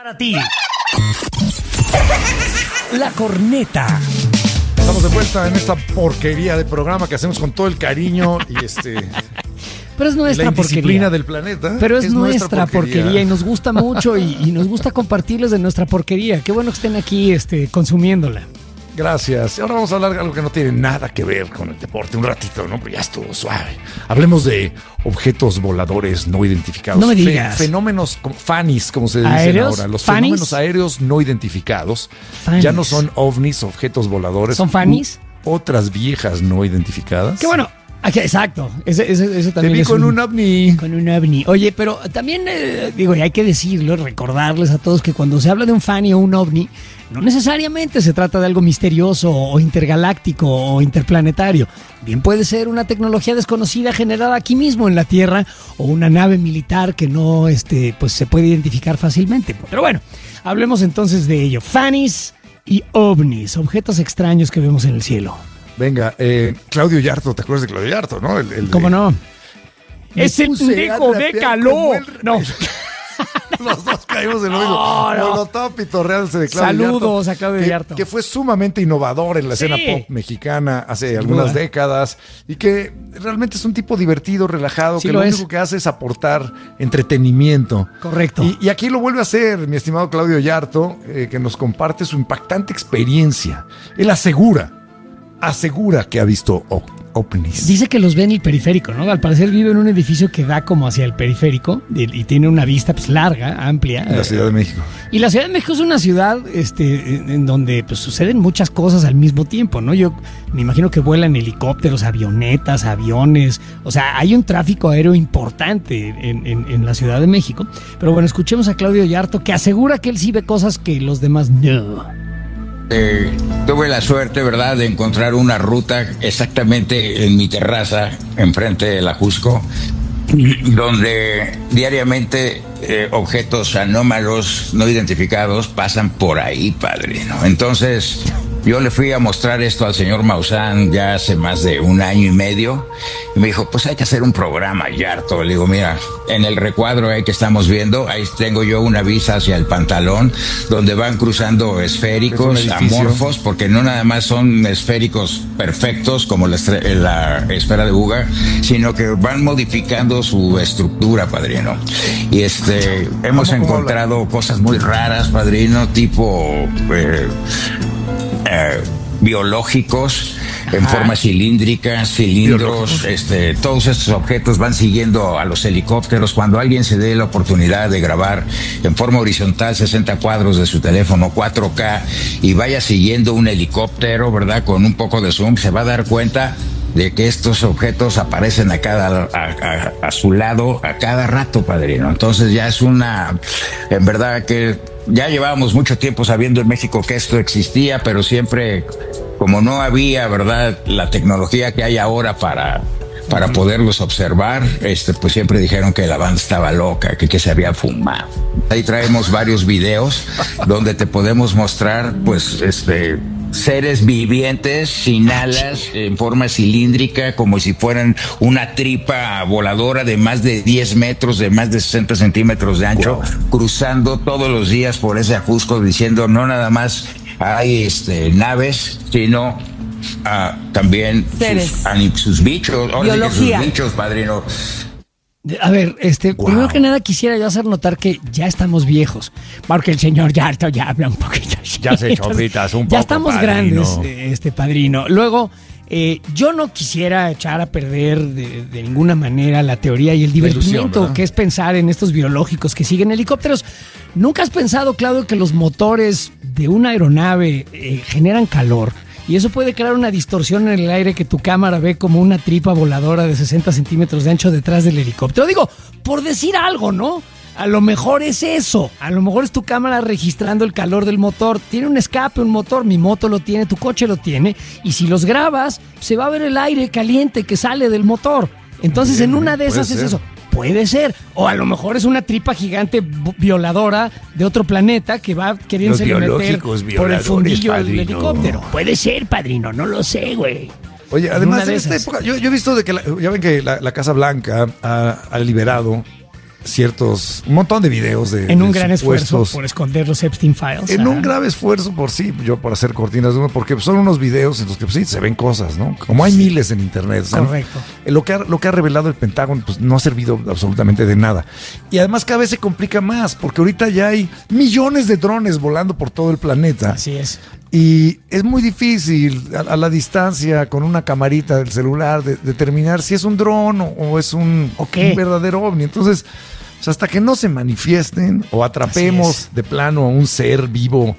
Para ti. La corneta. Estamos de vuelta en esta porquería de programa que hacemos con todo el cariño y Pero es nuestra la porquería disciplina del planeta. Pero es nuestra porquería y nos gusta mucho y nos gusta compartirles de nuestra porquería. Qué bueno que estén aquí consumiéndola. Gracias. Ahora vamos a hablar de algo que no tiene nada que ver con el deporte. Un ratito, ¿no? Pero ya estuvo suave. Hablemos de objetos voladores no identificados. No me digas. Fenómenos FANIs, como se dicen ¿Aéreos? ahora. Los ¿FANIs? fenómenos aéreos no identificados. FANIs. Ya no son ovnis, objetos voladores. ¿Son FANIs? Otras viejas no identificadas. Qué bueno. Exacto. Eso también Te vi es con un ovni. Con un ovni. Oye, pero también, y hay que decirlo, recordarles a todos que cuando se habla de un FANI o un ovni, no necesariamente se trata de algo misterioso o intergaláctico o interplanetario. Bien puede ser una tecnología desconocida generada aquí mismo en la Tierra o una nave militar que no pues se puede identificar fácilmente. Pero bueno, hablemos entonces de ello. FANIs y ovnis, objetos extraños que vemos en el cielo. Venga, Claudio Yarto, ¿te acuerdas de Claudio Yarto, no? ¿Cómo no? Me ¡Ese puse pendejo a de trapear calor! No. Los dos caímos en lo mismo. No. Molotov pitorreándose de Claudio Saludos Yarto, a Claudio Yarto. Que fue sumamente innovador en la escena pop mexicana hace algunas décadas y que realmente es un tipo divertido, relajado, Sí que lo lo es. único que hace es aportar entretenimiento. Correcto. Y aquí lo vuelve a hacer mi estimado Claudio Yarto, que nos comparte su impactante experiencia. Él asegura que ha visto ovnis. Dice que los ve en el periférico, ¿no? Al parecer vive en un edificio que da como hacia el periférico y tiene una vista pues larga, amplia. En la Ciudad de México. Y la Ciudad de México es una ciudad en donde pues suceden muchas cosas al mismo tiempo, ¿no? Yo me imagino que vuelan helicópteros, avionetas, aviones. O sea, hay un tráfico aéreo importante en la Ciudad de México. Pero bueno, escuchemos a Claudio Yarto, que asegura que él sí ve cosas que los demás no. Tuve la suerte, ¿verdad?, de encontrar una ruta exactamente en mi terraza, enfrente de la Jusco, donde diariamente objetos anómalos no identificados pasan por ahí, padrino. Entonces, yo le fui a mostrar esto al señor Maussan ya hace más de 1 año y medio, y me dijo, pues hay que hacer un programa, Yarto. Le digo, mira, en el recuadro ahí que estamos viendo, ahí tengo yo una vista hacia el pantalón, donde van cruzando esféricos, amorfos, porque no nada más son esféricos perfectos como la esfera de Uga, sino que van modificando su estructura, padrino. Y hemos encontrado cosas muy raras, padrino, tipo biológicos en forma cilíndrica, cilindros, todos estos objetos van siguiendo a los helicópteros. Cuando alguien se dé la oportunidad de grabar en forma horizontal 60 cuadros de su teléfono 4K y vaya siguiendo un helicóptero, ¿verdad?, con un poco de zoom, se va a dar cuenta de que estos objetos aparecen a su lado a cada rato, padrino. Entonces ya es en verdad que ya llevábamos mucho tiempo sabiendo en México que esto existía, pero siempre, como no había, ¿verdad?, la tecnología que hay ahora para poderlos observar, pues siempre dijeron que la banda estaba loca, que se había fumado. Ahí traemos varios videos donde te podemos mostrar, pues, seres vivientes sin alas, en forma cilíndrica, como si fueran una tripa voladora de más de 10 metros, de más de 60 centímetros de ancho, cruzando todos los días por ese Ajusco, diciendo no nada más hay naves, sino también sus bichos, biología. Sus bichos, padrino. A ver, primero que nada quisiera yo hacer notar que ya estamos viejos, porque el señor Yarto ya habla un poquito así. Ya se echó britas un poco, ya estamos padrino. grandes, padrino. Luego, yo no quisiera echar a perder de ninguna manera la teoría y el divertimiento ilusión, que es pensar en estos biológicos que siguen helicópteros. ¿Nunca has pensado, Claudio, que los motores de una aeronave generan calor? Y eso puede crear una distorsión en el aire que tu cámara ve como una tripa voladora de 60 centímetros de ancho detrás del helicóptero. Digo, por decir algo, ¿no? A lo mejor es eso. A lo mejor es tu cámara registrando el calor del motor. Tiene un escape, un motor. Mi moto lo tiene, tu coche lo tiene. Y si los grabas, se va a ver el aire caliente que sale del motor. Entonces, en una de esas es eso. Puede ser. O a lo mejor es una tripa gigante violadora de otro planeta que va queriéndose meter por el fundillo del helicóptero. Puede ser, padrino. No lo sé, güey. Oye, además en esta época, yo he visto de que ya ven que la Casa Blanca ha liberado un montón de videos en un gran esfuerzo supuestos, por esconder los Epstein Files. en un grave esfuerzo por hacer cortinas de humo, porque son unos videos en los que pues, sí se ven cosas, ¿no? Como hay miles en internet. O sea, correcto. Lo que ha revelado el Pentágono pues no ha servido absolutamente de nada. Y además cada vez se complica más, porque ahorita ya hay millones de drones volando por todo el planeta. Así es. Y es muy difícil a la distancia, con una camarita del celular, determinar si es un dron o es un verdadero ovni. Entonces, pues hasta que no se manifiesten o atrapemos de plano a un ser vivo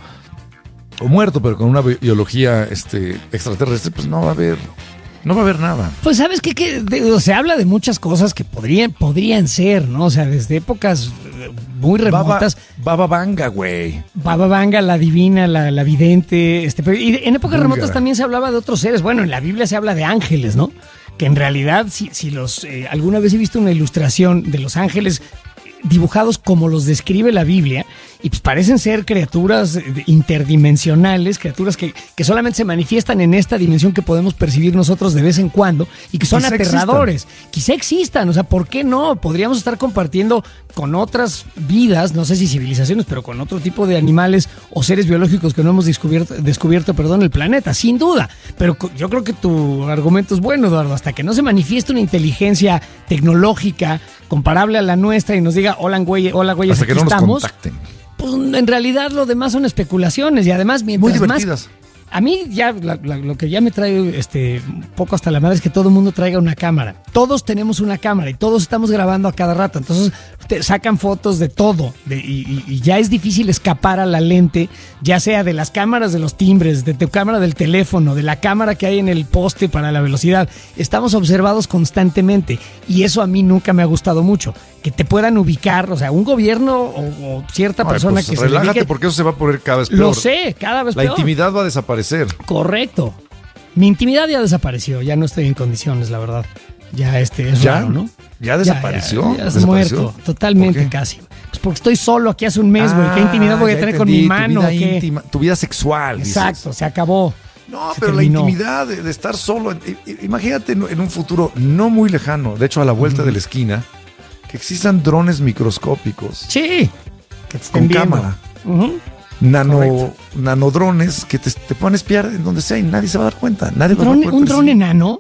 o muerto, pero con una biología extraterrestre, pues no va a haber nada. Pues sabes que se habla de muchas cosas que podrían ser, ¿no? O sea, desde épocas muy remotas. Baba Vanga, güey. Baba Vanga, la divina, la vidente. Y en épocas remotas también se hablaba de otros seres. Bueno, en la Biblia se habla de ángeles, ¿no? Que en realidad, alguna vez he visto una ilustración de los ángeles dibujados como los describe la Biblia, y pues parecen ser criaturas interdimensionales, criaturas que solamente se manifiestan en esta dimensión que podemos percibir nosotros de vez en cuando, y que son aterradores. Quizá existan, o sea, ¿por qué no? Podríamos estar compartiendo con otras vidas, no sé si civilizaciones, pero con otro tipo de animales o seres biológicos que no hemos descubierto el planeta, sin duda. Pero yo creo que tu argumento es bueno, Eduardo. Hasta que no se manifieste una inteligencia tecnológica comparable a la nuestra y nos diga, hola güeyes, hasta que no nos contacten. Pues en realidad lo demás son especulaciones, y además mientras muy divertidas. A mí ya lo que ya me trae un poco hasta la madre es que todo el mundo traiga una cámara. Todos tenemos una cámara y todos estamos grabando a cada rato. Entonces te sacan fotos de todo y ya es difícil escapar a la lente, ya sea de las cámaras de los timbres, de tu cámara del teléfono, de la cámara que hay en el poste para la velocidad. Estamos observados constantemente y eso a mí nunca me ha gustado mucho. Que te puedan ubicar, o sea, un gobierno o cierta persona pues que se relájate, dedique, porque eso se va a poner cada vez peor. Lo sé, cada vez peor. La peor. intimidad va a desaparecer. Correcto. Mi intimidad ya desapareció, ya no estoy en condiciones, la verdad. Ya es raro, ¿no? ¿Ya desapareció? Ya es muerto, totalmente casi. Pues porque estoy solo aquí hace un mes, güey. ¿Qué intimidad voy a tener con mi mano? Tu vida sexual. Exacto, dices. Se acabó. No, pero terminó. La intimidad de estar solo. Imagínate en un futuro no muy lejano, de hecho a la vuelta de la esquina, que existan drones microscópicos. Sí. Que te estén viendo. Cámara. Nanodrones que te puedan espiar en donde sea y nadie se va a dar cuenta. ¿Un dron enano?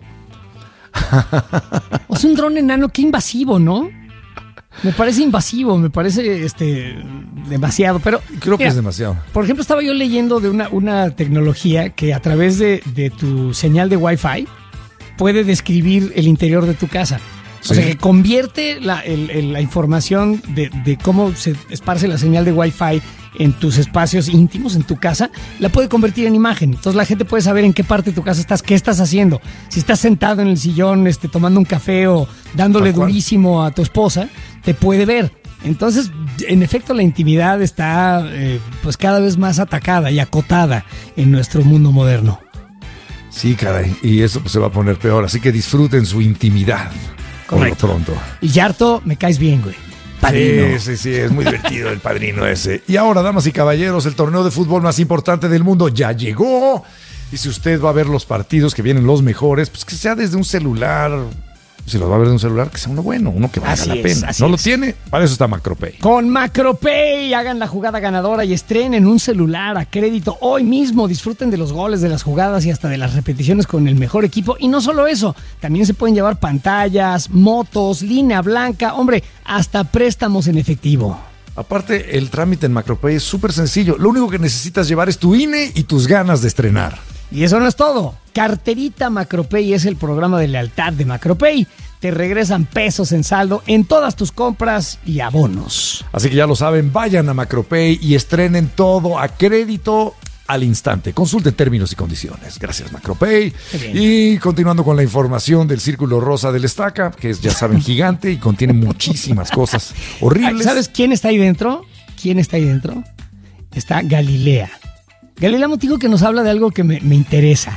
O sea, un dron enano, qué invasivo, ¿no? Me parece invasivo, me parece demasiado, pero creo que es demasiado. Por ejemplo, estaba yo leyendo de una tecnología que a través de tu señal de Wi-Fi puede describir el interior de tu casa. Sí. O sea, que convierte la información de cómo se esparce la señal de Wi-Fi en tus espacios íntimos, en tu casa, la puede convertir en imagen. Entonces la gente puede saber en qué parte de tu casa estás, qué estás haciendo. Si estás sentado en el sillón tomando un café o dándole durísimo a tu esposa, te puede ver. Entonces, en efecto, la intimidad está pues cada vez más atacada y acotada en nuestro mundo moderno. Sí, caray, y eso pues, se va a poner peor. Así que disfruten su intimidad. Correcto. Pronto. Y Yarto, me caes bien, güey. Padrino. Sí, es muy divertido el padrino ese. Y ahora, damas y caballeros, el torneo de fútbol más importante del mundo ya llegó. Y si usted va a ver los partidos que vienen los mejores, pues que sea desde un celular. Si los va a ver de un celular, que sea uno bueno, uno que valga la pena. ¿No lo tiene? Para eso está Macropay. Con Macropay hagan la jugada ganadora y estrenen un celular a crédito hoy mismo. Disfruten de los goles, de las jugadas y hasta de las repeticiones con el mejor equipo. Y no solo eso, también se pueden llevar pantallas, motos, línea blanca, hombre, hasta préstamos en efectivo. Aparte, el trámite en Macropay es súper sencillo. Lo único que necesitas llevar es tu INE y tus ganas de estrenar. Y eso no es todo. Carterita Macropay es el programa de lealtad de Macropay. Te regresan pesos en saldo en todas tus compras y abonos. Así que ya lo saben, vayan a Macropay y estrenen todo a crédito al instante. Consulten términos y condiciones. Gracias, Macropay. Y continuando con la información del Círculo Rosa del Estaca, que es, ya saben, gigante y contiene muchísimas cosas horribles. ¿Sabes quién está ahí dentro? ¿Quién está ahí dentro? Está Galilea. Galilea Montijo, que nos habla de algo que me interesa.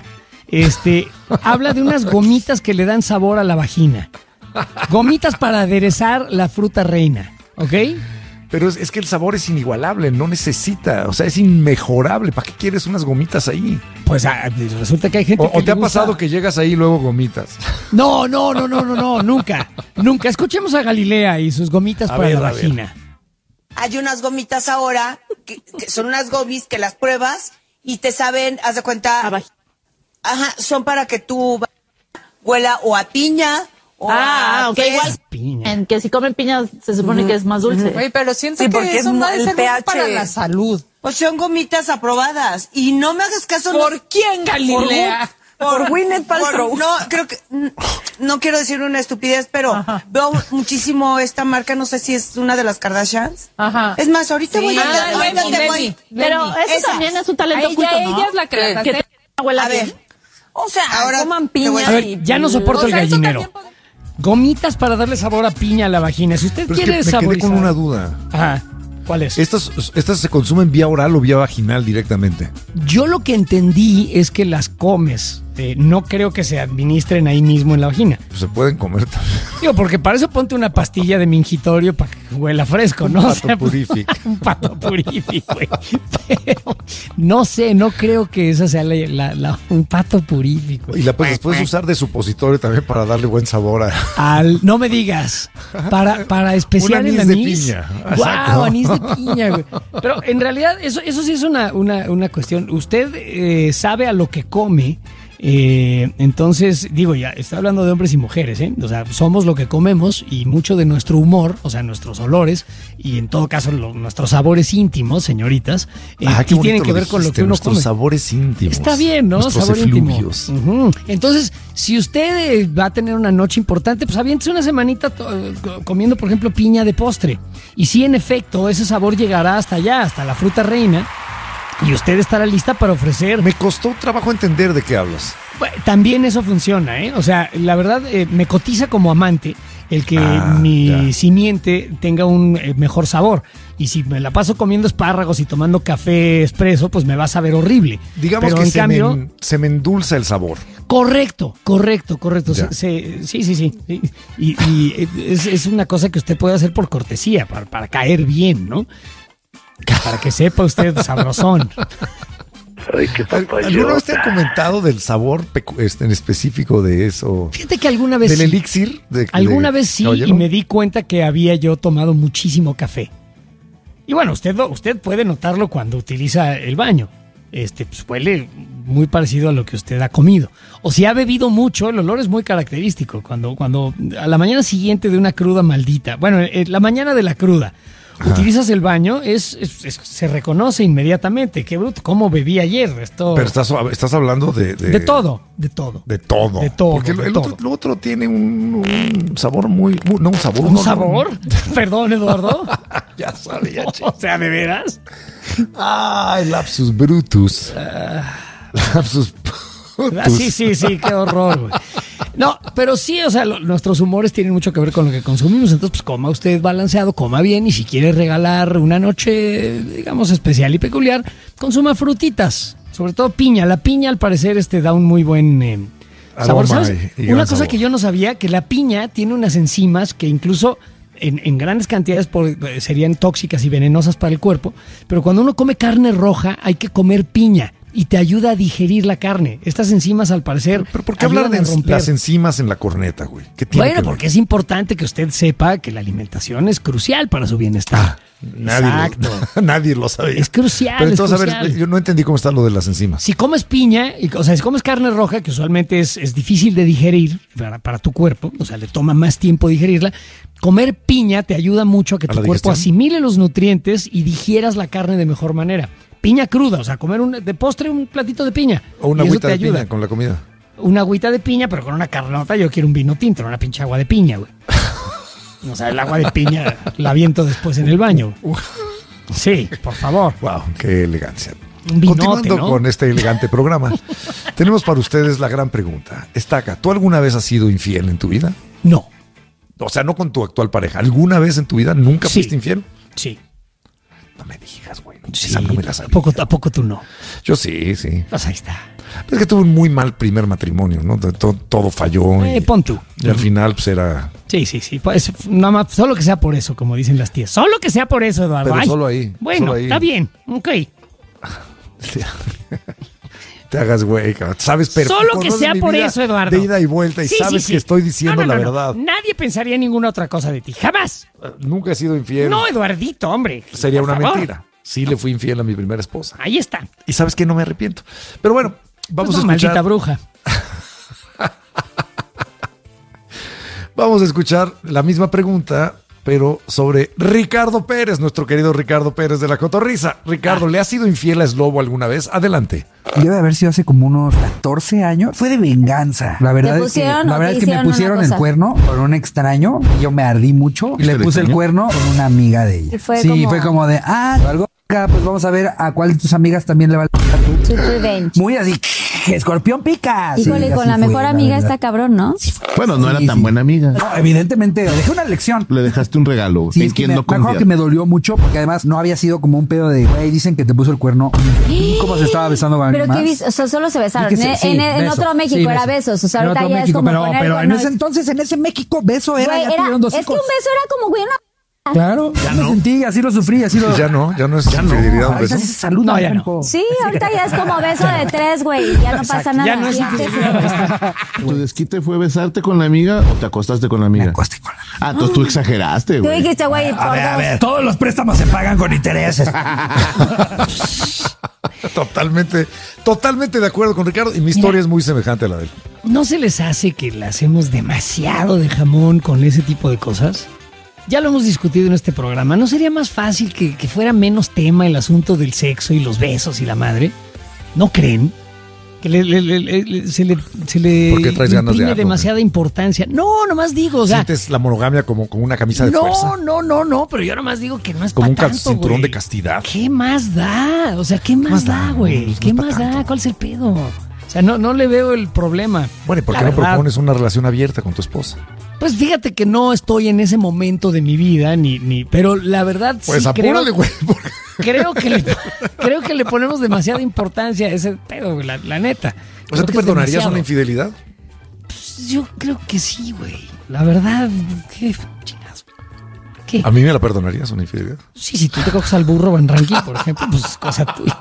Habla de unas gomitas que le dan sabor a la vagina. Gomitas para aderezar la fruta reina, ¿ok? Pero es que el sabor es inigualable, no necesita, o sea, es inmejorable. ¿Para qué quieres unas gomitas ahí? Pues resulta que hay gente que ¿O te ha pasado que llegas ahí y luego gomitas? No, nunca. Escuchemos a Galilea y sus gomitas para la vagina. Hay unas gomitas ahora, que son unas gomis que las pruebas y te saben, haz de cuenta, son para que tú huela o a piña o a ok, igual piña. En que si comen piña se supone que es más dulce. Oye, pero siento que eso no debe ser bueno para la salud. Pues son gomitas aprobadas. Y no me hagas caso. ¿Por quién, Galilea? Por Gwyneth Paltrow. No, creo que no quiero decir una estupidez, pero veo muchísimo esta marca, no sé si es una de las Kardashians. Ajá. Es más, ahorita voy a Lenny. Pero eso también es un talento oculto, ¿no? Ella es la creadora. Que te huela bien. O sea, ahora coman piña. A ver, ya no soporto el gallinero. Gomitas para darle sabor a piña a la vagina. Si usted quiere me saborizar. quedé con una duda. Ajá. ¿Cuál es? ¿Estas se consumen vía oral o vía vaginal directamente? Yo lo que entendí es que las comes. No creo que se administren ahí mismo en la vagina. Pues se pueden comer también. Digo, porque para eso ponte una pastilla de mingitorio para que huela fresco, ¿no? Un pato purífico. Un pato purífico, güey. Pero no sé, no creo que esa sea un pato purífico. Y la puedes usar de supositorio también para darle buen sabor no me digas, para especial un el anís anís. de piña. Guau, anís de piña, güey. Pero en realidad eso sí es una cuestión. Usted sabe a lo que come. Entonces, digo, ya está hablando de hombres y mujeres, ¿eh? O sea, somos lo que comemos y mucho de nuestro humor, o sea, nuestros olores y en todo caso nuestros sabores íntimos, señoritas, aquí tienen que ver con lo que uno nuestros come. Sabores íntimos. Está bien, ¿no? Nuestros Sabor efluvios. íntimo. Entonces, si usted va a tener una noche importante, pues aviéntese una semanita comiendo, por ejemplo, piña de postre. Y sí, en efecto, ese sabor llegará hasta allá, hasta la fruta reina. Y usted estará lista para ofrecer. Me costó trabajo entender de qué hablas. También eso funciona, ¿eh? O sea, la verdad, me cotiza como amante el que mi simiente tenga un mejor sabor. Y si me la paso comiendo espárragos y tomando café expreso, pues me va a saber horrible. Digamos pero que en cambio, se me endulza el sabor. Correcto. Sí. Y es una cosa que usted puede hacer por cortesía, para caer bien, ¿no? Para que sepa usted sabrosón. Ay, qué papayota. ¿Alguna vez te han comentado del sabor en específico de eso? Fíjate que alguna vez ¿Del sí. elixir? Alguna vez sí, caballero. y me di cuenta que había yo tomado muchísimo café. Y bueno, usted puede notarlo cuando utiliza el baño. Pues huele muy parecido a lo que usted ha comido. O si ha bebido mucho, el olor es muy característico. Cuando a la mañana siguiente de una cruda maldita, bueno, la mañana de la cruda, utilizas el baño, se reconoce inmediatamente. Qué bruto, ¿cómo bebí ayer? Pero estás hablando de todo. De todo. Porque el otro tiene un sabor no un sabor. ¿Un sabor? Perdón, Eduardo. Ya sabía, chico. O sea, ¿de veras? Ay, lapsus brutus. Lapsus brutus. Sí, qué horror, güey. No, pero sí, o sea, nuestros humores tienen mucho que ver con lo que consumimos. Entonces, pues coma usted balanceado, coma bien. Y si quiere regalar una noche, digamos, especial y peculiar, consuma frutitas. Sobre todo piña. La piña, al parecer, da un muy buen sabor. ¿Sabes? Una cosa sabor. que yo no sabía, que la piña tiene unas enzimas que incluso en grandes cantidades serían tóxicas y venenosas para el cuerpo. Pero cuando uno come carne roja, hay que comer piña. Y te ayuda a digerir la carne. Estas enzimas, al parecer, ¿Pero por qué hablar de las enzimas en la corneta, güey? ¿Qué tiene que ver? Porque es importante que usted sepa que la alimentación es crucial para su bienestar. Nadie lo sabe. Es crucial. Pero entonces, crucial. a ver, yo no entendí cómo está lo de las enzimas. Si comes piña, o sea, si comes carne roja, que usualmente es difícil de digerir para tu cuerpo, o sea, le toma más tiempo digerirla, comer piña te ayuda mucho a que tu cuerpo asimile los nutrientes y digieras la carne de mejor manera. Piña cruda, o sea, comer de postre un platito de piña. O una agüita de piña con la comida. Una agüita de piña, pero con una carnota. Yo quiero un vino tinto, no una pinche agua de piña, güey. O sea, el agua de piña la aviento después en el baño. Sí, por favor. Wow, qué elegancia. Un vinote, continuando, ¿no? Con este elegante programa, tenemos para ustedes la gran pregunta. Estaca, ¿tú alguna vez has sido infiel en tu vida? No. O sea, no con tu actual pareja. ¿Alguna vez en tu vida nunca fuiste infiel? Sí. No me digas, güey. Sí, Esa no me la sabía. ¿A poco tú no? Yo sí. Pues ahí está. Es que tuve un muy mal primer matrimonio, ¿no? Todo falló. Pon tú. Y al final, pues era Sí. Pues, nada más, solo que sea por eso, como dicen las tías. Solo que sea por eso, Eduardo. Pero solo ahí. Bueno, solo ahí. está bien. Ok. Te hagas güey, cabrón. Sabes perfecto. Solo que sea por eso, Eduardo. De ida y vuelta y sabes que estoy diciendo la verdad. Nadie pensaría ninguna otra cosa de ti. Jamás. Nunca he sido infiel. No, Eduardito, hombre. Sería por una favor. mentira. Sí le fui infiel a mi primera esposa. Ahí está. Y sabes que no me arrepiento. Pero bueno, vamos Pues no, a escuchar. maldita bruja. Vamos a escuchar la misma pregunta, pero sobre Ricardo Pérez, nuestro querido Ricardo Pérez de La Cotorrisa. Ricardo, ¿le has sido infiel a Slobo alguna vez? Adelante. Debe haber sido hace como unos 14 años. Fue de venganza. La verdad es que me pusieron el cuerno con un extraño. Y yo me ardí mucho y le puse el cuerno con una amiga de ella. Fue como de, algo acá, pues vamos a ver a cuál de tus amigas también le va a Sweet revenge. Muy así, escorpión pica. Híjole, con la mejor amiga está cabrón, ¿no? Bueno, no era tan buena amiga. No, evidentemente, le dejé una lección. Le dejaste un regalo. Sí, es que me acuerdo que me dolió mucho porque además no había sido como un pedo de, güey, dicen que te puso el cuerno. ¿Cómo se estaba besando con alguien Pero más? qué o sea, solo se besaron. Sí, En otro México era besos. O sea, ahorita ya es como pero en ese entonces, en ese México, beso era. Güey, Ya tuvieron 2 hijos. es que un beso era como, güey, una... Claro, ya me sentí, así lo sufrí, así lo... Ya no es infidelidad un beso. Ahorita sí se saludan, ya no. Sí, ahorita ya es como beso de 3, güey. Ya no pasa nada. Ya no es infidelidad. ¿Tu desquite fue besarte con la amiga o te acostaste con la amiga? Me acosté con la amiga. Entonces tú exageraste, Tú güey. dijiste, güey, por A ver, dos. todos los préstamos se pagan con intereses. Totalmente de acuerdo con Ricardo. Y mi historia es muy semejante a la de él. ¿No se les hace que le hacemos demasiado de jamón con ese tipo de cosas? Ya lo hemos discutido en este programa. ¿No sería más fácil que fuera menos tema el asunto del sexo y los besos y la madre? ¿No creen? Que se le ¿Por qué traes ganas de imprime algo, demasiada importancia. No, nomás digo, o sea... ¿Sientes la monogamia como una camisa de fuerza? No, pero yo nomás digo que no es Como para un tanto, cinturón güey. de castidad. ¿Qué más da? O sea, ¿qué más da, güey? No, ¿Qué no es más para da? tanto. ¿Cuál es el pedo? O sea, no le veo el problema. Bueno, ¿y por La qué no verdad. propones una relación abierta con tu esposa? Pues fíjate que no estoy en ese momento de mi vida, pero la verdad Pues sí apúrale, güey. creo que le ponemos demasiada importancia a ese pedo, güey, la neta. O sea, Creo ¿tú que es perdonarías demasiado. una infidelidad? Pues yo creo que sí, güey. La verdad, qué chingados. ¿Qué? ¿A mí me la perdonarías una infidelidad? Sí, si tú te coges al burro Van Ranking, por ejemplo, pues cosa tuya.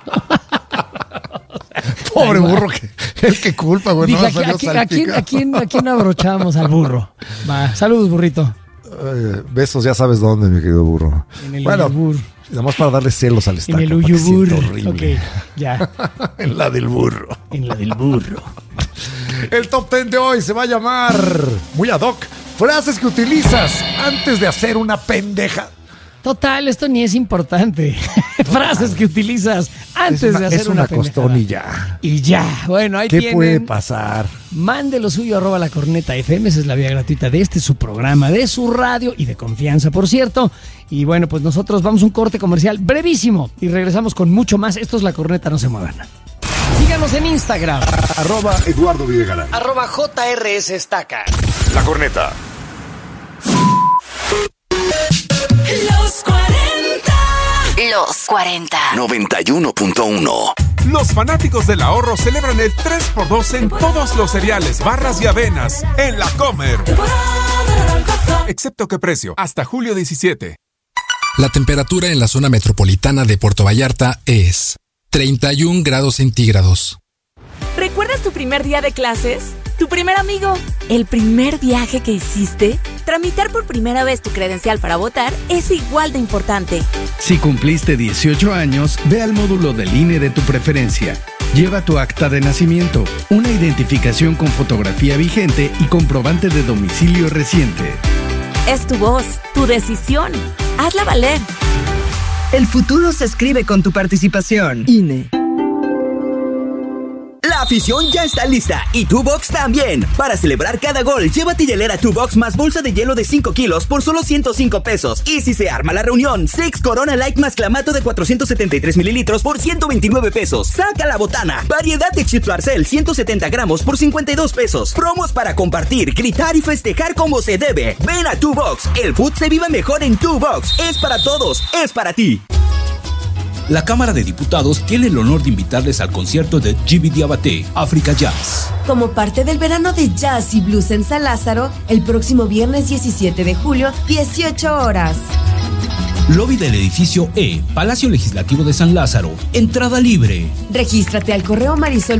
Pobre burro, el que culpa, güey. Dije, No, salió salpicado. ¿a quién abrochamos al burro? Va, saludos, burrito. Besos, ya sabes dónde, mi querido burro. En el Bueno, uyubur. nada más para darle celos al En estaca. el para que uyubur. sienta horrible. Ok, ya. En la del burro. En la del burro. El top 10 de hoy se va a llamar, muy ad hoc, frases que utilizas antes de hacer una pendeja. Total, esto ni es importante. Frases que utilizas antes de hacer es una pendejada. costón y ya. Y ya, bueno, ahí ¿Qué tienen. puede pasar? Mande lo suyo @La Corneta FM, esa es la vía gratuita de su programa, de su radio y de confianza, por cierto. Y bueno, pues nosotros vamos a un corte comercial brevísimo y regresamos con mucho más. Esto es La Corneta, no se muevan. Síganos en Instagram. @Eduardo Videgaray. @JRS Estaca. La Corneta. Los 40. 91.1. Los fanáticos del ahorro celebran el 3x2 en todos los cereales, barras y avenas en La Comer. Excepto qué precio, hasta julio 17. La temperatura en la zona metropolitana de Puerto Vallarta es 31 grados centígrados. ¿Recuerdas tu primer día de clases? ¿Tu primer amigo? ¿El primer viaje que hiciste? Tramitar por primera vez tu credencial para votar es igual de importante. Si cumpliste 18 años, ve al módulo del INE de tu preferencia. Lleva tu acta de nacimiento, una identificación con fotografía vigente y comprobante de domicilio reciente. Es tu voz, tu decisión. Hazla valer. El futuro se escribe con tu participación. INE. La afición ya está lista y tu box también. Para celebrar cada gol, llévate hielera tu box más bolsa de hielo de 5 kilos por solo 105 pesos. Y si se arma la reunión, Six Corona Light más clamato de 473 mililitros por 129 pesos. Saca la botana. Variedad de chips Barcel 170 gramos por 52 pesos. Promos para compartir, gritar y festejar como se debe. Ven a tu box. El food se vive mejor en tu box. Es para todos, es para ti. la Cámara de Diputados tiene el honor de invitarles al concierto de Djiby Diabaté, Africa Jazz. Como parte del verano de jazz y blues en San Lázaro, el próximo viernes 17 de julio, 18 horas. Lobby del edificio E, Palacio Legislativo de San Lázaro. Entrada libre. Regístrate al correo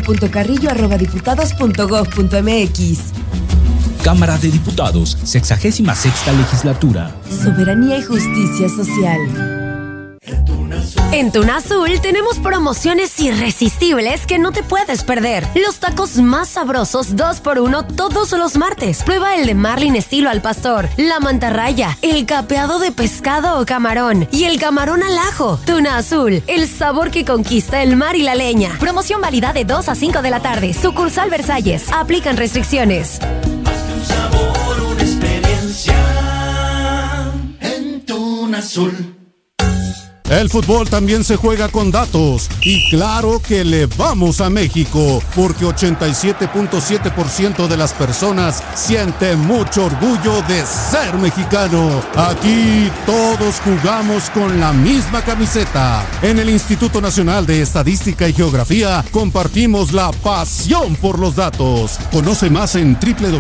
marisol.carrillo@diputados.gov.mx. Cámara de Diputados, 66ª Legislatura. Soberanía y justicia social. En TUNAZUL tenemos promociones irresistibles que no te puedes perder. Los tacos más sabrosos 2x1 todos los martes. Prueba el de marlin estilo al pastor, la mantarraya, el capeado de pescado o camarón y el camarón al ajo. TUNAZUL, el sabor que conquista el mar y la leña. Promoción válida de 2 a 5 de la tarde. Sucursal Versalles. Aplican restricciones. Un sabor, una experiencia en TUNAZUL. El fútbol también se juega con datos y claro que le vamos a México porque 87.7% de las personas siente mucho orgullo de ser mexicano. Aquí todos jugamos con la misma camiseta. En el Instituto Nacional de Estadística y Geografía compartimos la pasión por los datos. Conoce más en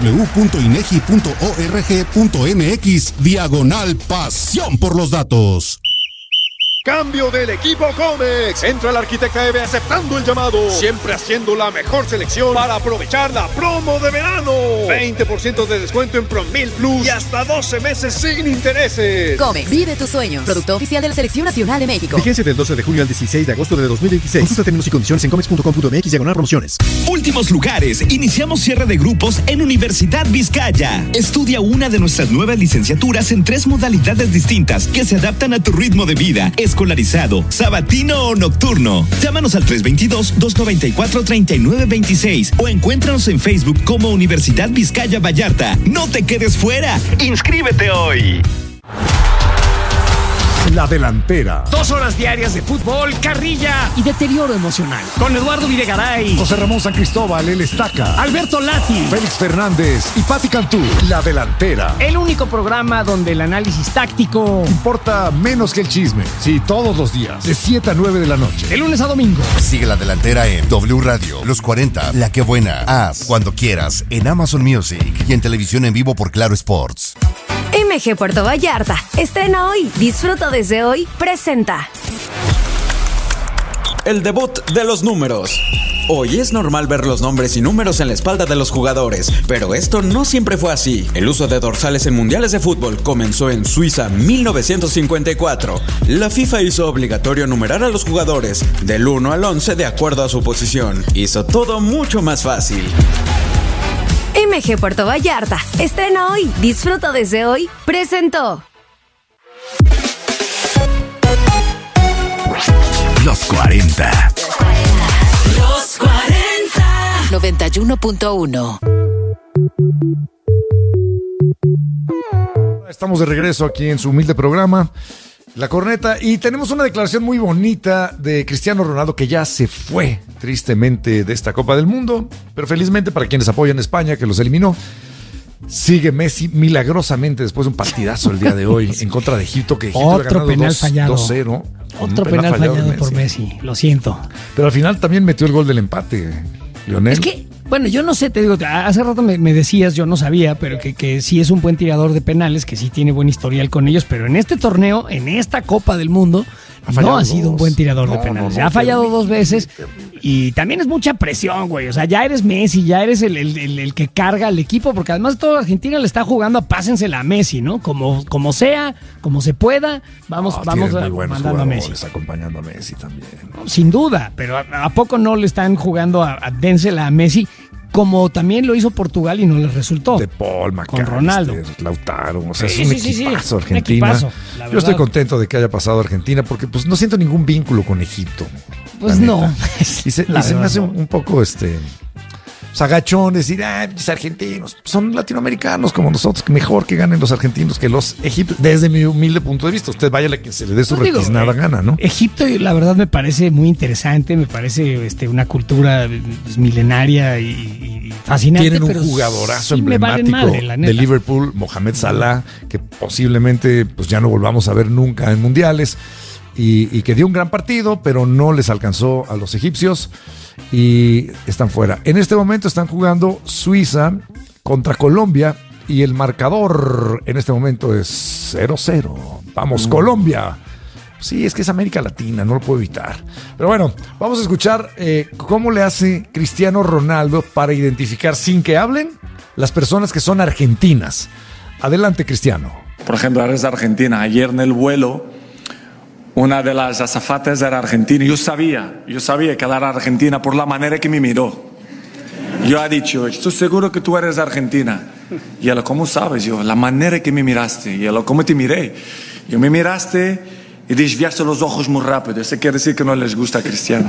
www.inegi.org.mx/pasión por los datos. Cambio del equipo Comex. Entra el Arquitecta EVE aceptando el llamado. Siempre haciendo la mejor selección para aprovechar la promo de verano. 20% de descuento en Promil Plus y hasta 12 meses sin intereses. Comex, vive tus sueños. Producto oficial de la Selección Nacional de México. Vigencia del 12 de junio al 16 de agosto de 2026. Consulta términos y condiciones en comex.com.mx/promociones. Últimos lugares. Iniciamos cierre de grupos en Universidad Vizcaya. Estudia una de nuestras nuevas licenciaturas en 3 modalidades distintas que se adaptan a tu ritmo de vida. Escolarizado, sabatino o nocturno. Llámanos al 322-294-3926 o encuéntranos en Facebook como Universidad Vizcaya Vallarta. No te quedes fuera. ¡Inscríbete hoy! La Delantera. 2 horas diarias de fútbol, carrilla y deterioro emocional. Con Eduardo Videgaray, José Ramón San Cristóbal, el Estaca, Alberto Lati, Félix Fernández y Pati Cantú. La Delantera. El único programa donde el análisis táctico importa menos que el chisme. Sí, todos los días, de 7 a 9 de la noche. De lunes a domingo. Sigue La Delantera en W Radio, Los 40, La Que Buena, Haz, Cuando Quieras, en Amazon Music y en televisión en vivo por Claro Sports. MG Puerto Vallarta. Estrena hoy. Disfruta desde hoy. Presenta. El debut de los números. Hoy es normal ver los nombres y números en la espalda de los jugadores, pero esto no siempre fue así. El uso de dorsales en mundiales de fútbol comenzó en Suiza 1954. La FIFA hizo obligatorio numerar a los jugadores del 1 al 11 de acuerdo a su posición. Hizo todo mucho más fácil. MG Puerto Vallarta. Estrena hoy. Disfruta desde hoy. Presentó. Los 40. Los 40. 91.1. Estamos de regreso aquí en su humilde programa, La Corneta, y tenemos una declaración muy bonita de Cristiano Ronaldo, que ya se fue tristemente de esta Copa del Mundo, pero felizmente para quienes apoyan a España, que los eliminó. Sigue Messi milagrosamente después de un partidazo el día de hoy en contra de Egipto, que Egipto Otro ha penal ganado fallado. 2-0. Otro penal fallado por Messi, lo siento. Pero al final también metió el gol del empate, Lionel. Es que, bueno, yo no sé, te digo, hace rato me decías, yo no sabía, pero que sí es un buen tirador de penales, que sí tiene buen historial con ellos, pero en este torneo, en esta Copa del Mundo, no ha sido un buen tirador de penales. Ha fallado 2 veces y también es mucha presión, güey. O sea, ya eres Messi, ya eres el que carga al equipo, porque además toda Argentina le está jugando a pásensela a Messi, ¿no? Como sea, como se pueda, vamos mandando a Messi. Acompañando a Messi también. Sin duda, pero ¿a poco no le están jugando a dénsela a Messi? Como también lo hizo Portugal y no les resultó. De Paul, con Ronaldo, Lautaro, o sea, es un equipazo Argentina. Un equipazo, yo estoy contento de que haya pasado Argentina porque pues no siento ningún vínculo con Egipto. Pues no. Y se me hace un poco agachón decir, los argentinos son latinoamericanos como nosotros, mejor que ganen los argentinos que los egipcios, desde mi humilde punto de vista. Usted vaya a que se le dé su retiznada gana, ¿no? Egipto, la verdad, me parece muy interesante, me parece una cultura milenaria y fascinante. Tienen un jugadorazo emblemático de Liverpool, Mohamed Salah, que posiblemente pues ya no volvamos a ver nunca en mundiales. y que dio un gran partido, pero no les alcanzó a los egipcios y están fuera. En este momento están jugando Suiza contra Colombia y el marcador en este momento es 0-0. Vamos, Colombia. Sí, es que es América Latina, no lo puedo evitar. Pero bueno, vamos a escuchar cómo le hace Cristiano Ronaldo para identificar, sin que hablen, las personas que son argentinas. Adelante, Cristiano. Por ejemplo, eres argentina. Ayer en el vuelo, una de las azafatas era argentina. Yo sabía que era argentina por la manera que me miró. Yo he dicho, estoy seguro que tú eres argentina. Y ella, ¿cómo sabes? Yo, la manera que me miraste. Y ella, ¿cómo te miré? Yo me miraste y desviaste los ojos muy rápido. Eso quiere decir que no les gusta a Cristiano.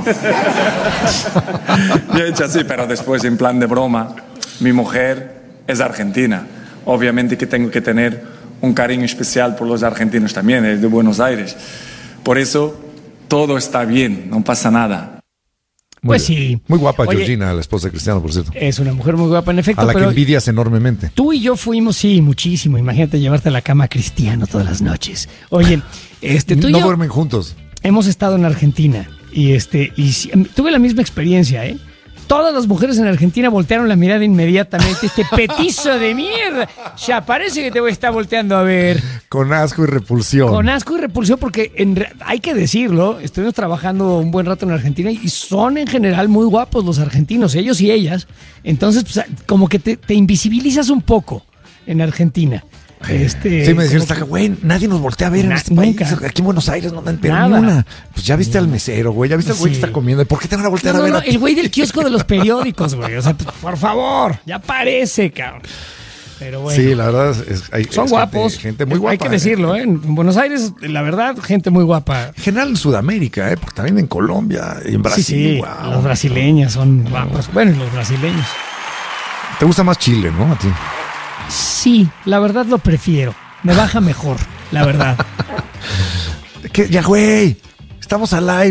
Yo he dicho así, pero después, en plan de broma, mi mujer es argentina. Obviamente que tengo que tener un cariño especial por los argentinos también, es de Buenos Aires. Por eso, todo está bien, no pasa nada. Pues sí. Muy guapa. Oye, Georgina, la esposa de Cristiano, por cierto. Es una mujer muy guapa, en efecto. A la que envidias enormemente. Tú y yo fuimos, sí, muchísimo. Imagínate llevarte a la cama a Cristiano todas las noches. Oye, tú y no yo duermen juntos. Hemos estado en Argentina y tuve la misma experiencia, ¿eh? Todas las mujeres en Argentina voltearon la mirada inmediatamente. Este petizo de mierda. Ya parece que te voy a estar volteando a ver. Con asco y repulsión. Con asco y repulsión porque hay que decirlo, estuvimos trabajando un buen rato en Argentina y son en general muy guapos los argentinos, ellos y ellas. Entonces, pues, como que te invisibilizas un poco en Argentina. Sí, me decían, güey, nadie nos voltea a ver en este país. Aquí en Buenos Aires no dan nada. Pues ya viste al mesero, güey, ya viste al güey que está comiendo. ¿Por qué te van a voltear a ver? El güey del kiosco de los periódicos, güey. O sea, por favor, ya parece, cabrón. Pero bueno. Sí, la verdad son guapos. Gente muy guapa. Hay que decirlo, ¿eh? En Buenos Aires, la verdad, gente muy guapa. En general en Sudamérica, porque también en Colombia y en Brasil. Sí, wow. Los brasileños son guapos. Bueno, y los brasileños. Te gusta más Chile, ¿no? A ti. Sí, la verdad lo prefiero. Me baja mejor, la verdad. Ya, güey, estamos al aire.